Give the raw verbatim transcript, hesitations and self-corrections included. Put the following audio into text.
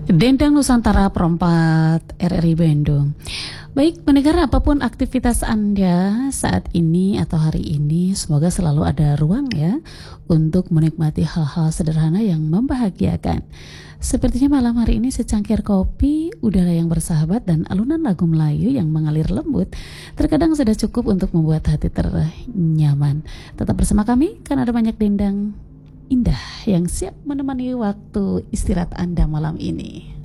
Dendang Nusantara Perempat R R I Bandung. Baik, pendengar, apapun aktivitas Anda saat ini atau hari ini, semoga selalu ada ruang ya untuk menikmati hal-hal sederhana yang membahagiakan. Sepertinya malam hari ini secangkir kopi, udara yang bersahabat, dan alunan lagu Melayu yang mengalir lembut terkadang sudah cukup untuk membuat hati ternyaman. Tetap bersama kami, karena ada banyak dendang indah yang siap menemani waktu istirahat Anda malam ini.